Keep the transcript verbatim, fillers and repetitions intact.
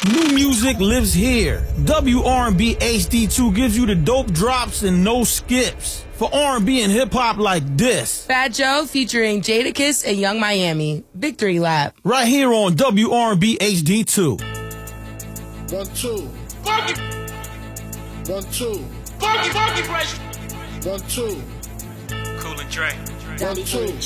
New music lives here. W R and B H D two gives you the dope drops and no skips. For R and B and hip-hop like this. Fat Joe featuring Jadakiss and Young Miami. Victory Lap. Right here on W R and B H D two. One, two. Funky. One, two. Funky, funky fresh. One, two. Cool and Dre. One, two.